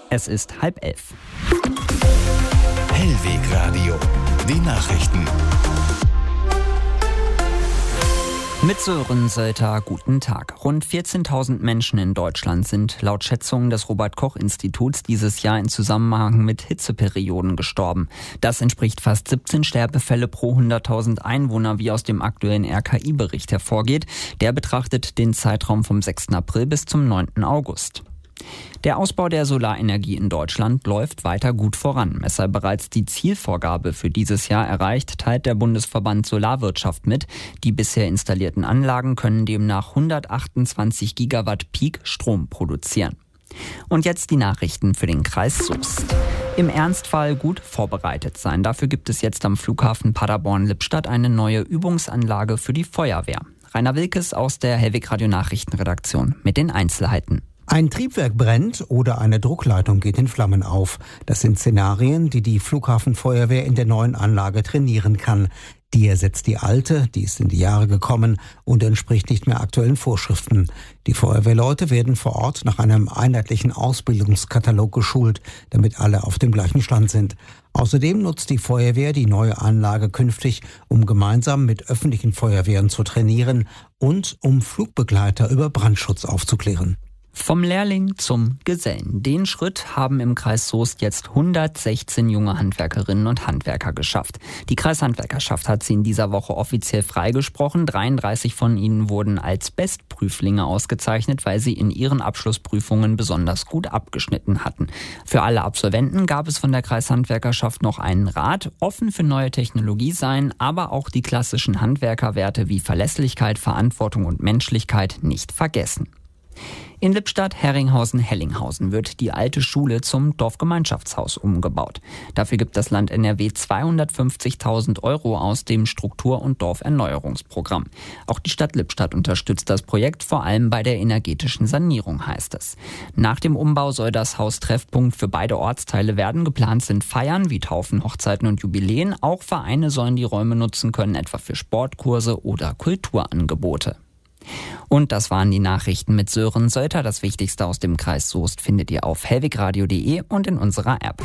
Es ist 10:30. Hellwegradio, die Nachrichten. Mit Sören Sölter, guten Tag. Rund 14.000 Menschen in Deutschland sind laut Schätzungen des Robert-Koch-Instituts dieses Jahr in Zusammenhang mit Hitzeperioden gestorben. Das entspricht fast 17 Sterbefälle pro 100.000 Einwohner, wie aus dem aktuellen RKI-Bericht hervorgeht. Der betrachtet den Zeitraum vom 6. April bis zum 9. August. Der Ausbau der Solarenergie in Deutschland läuft weiter gut voran. Es sei bereits die Zielvorgabe für dieses Jahr erreicht, teilt der Bundesverband Solarwirtschaft mit. Die bisher installierten Anlagen können demnach 128 Gigawatt Peak Strom produzieren. Und jetzt die Nachrichten für den Kreis Soest. Im Ernstfall gut vorbereitet sein. Dafür gibt es jetzt am Flughafen Paderborn-Lippstadt eine neue Übungsanlage für die Feuerwehr. Rainer Wilkes aus der Hellwegradio Nachrichtenredaktion mit den Einzelheiten. Ein Triebwerk brennt oder eine Druckleitung geht in Flammen auf. Das sind Szenarien, die die Flughafenfeuerwehr in der neuen Anlage trainieren kann. Die ersetzt die alte, die ist in die Jahre gekommen und entspricht nicht mehr aktuellen Vorschriften. Die Feuerwehrleute werden vor Ort nach einem einheitlichen Ausbildungskatalog geschult, damit alle auf dem gleichen Stand sind. Außerdem nutzt die Feuerwehr die neue Anlage künftig, um gemeinsam mit öffentlichen Feuerwehren zu trainieren und um Flugbegleiter über Brandschutz aufzuklären. Vom Lehrling zum Gesellen. Den Schritt haben im Kreis Soest jetzt 116 junge Handwerkerinnen und Handwerker geschafft. Die Kreishandwerkerschaft hat sie in dieser Woche offiziell freigesprochen. 33 von ihnen wurden als Bestprüflinge ausgezeichnet, weil sie in ihren Abschlussprüfungen besonders gut abgeschnitten hatten. Für alle Absolventen gab es von der Kreishandwerkerschaft noch einen Rat: offen für neue Technologie sein, aber auch die klassischen Handwerkerwerte wie Verlässlichkeit, Verantwortung und Menschlichkeit nicht vergessen. In Lippstadt, Herringhausen, Hellinghausen wird die alte Schule zum Dorfgemeinschaftshaus umgebaut. Dafür gibt das Land NRW 250.000 € aus dem Struktur- und Dorferneuerungsprogramm. Auch die Stadt Lippstadt unterstützt das Projekt, vor allem bei der energetischen Sanierung, heißt es. Nach dem Umbau soll das Haus Treffpunkt für beide Ortsteile werden. Geplant sind Feiern wie Taufen, Hochzeiten und Jubiläen. Auch Vereine sollen die Räume nutzen können, etwa für Sportkurse oder Kulturangebote. Und das waren die Nachrichten mit Sören Sölter. Das Wichtigste aus dem Kreis Soest findet ihr auf hellwegradio.de und in unserer App.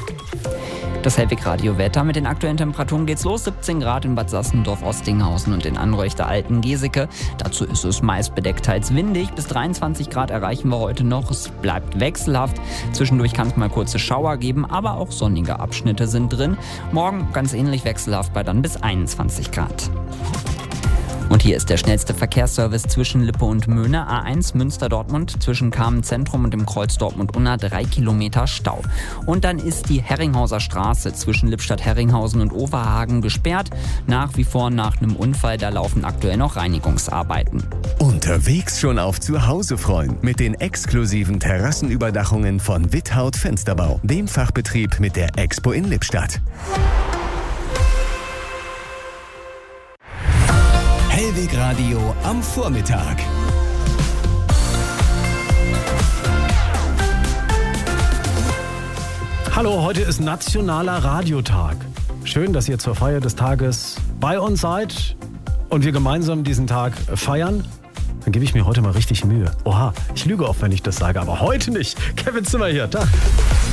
Das Hellwegradio-Wetter: mit den aktuellen Temperaturen geht's los. 17 Grad in Bad Sassendorf-Ostinghausen und in Anreuchter-Alten-Geseke. Dazu ist es meist bedeckt, teils windig. Bis 23 Grad erreichen wir heute noch. Es bleibt wechselhaft. Zwischendurch kann es mal kurze Schauer geben, aber auch sonnige Abschnitte sind drin. Morgen ganz ähnlich wechselhaft bei dann bis 21 Grad. Und hier ist der schnellste Verkehrsservice zwischen Lippe und Möhne. A1 Münster-Dortmund zwischen Kamen-Zentrum und dem Kreuz Dortmund-Unna 3 Kilometer Stau. Und dann ist die Herringhauser Straße zwischen Lippstadt-Herringhausen und Overhagen gesperrt. Nach wie vor nach einem Unfall, da laufen aktuell noch Reinigungsarbeiten. Unterwegs schon auf Zuhause freuen mit den exklusiven Terrassenüberdachungen von Withaut Fensterbau, dem Fachbetrieb mit der Expo in Lippstadt. Hellwegradio am Vormittag. Hallo, heute ist Nationaler Radiotag. Schön, dass ihr zur Feier des Tages bei uns seid und wir gemeinsam diesen Tag feiern. Dann gebe ich mir heute mal richtig Mühe. Oha, ich lüge oft, wenn ich das sage, aber heute nicht. Kevin Zimmer hier, Tag.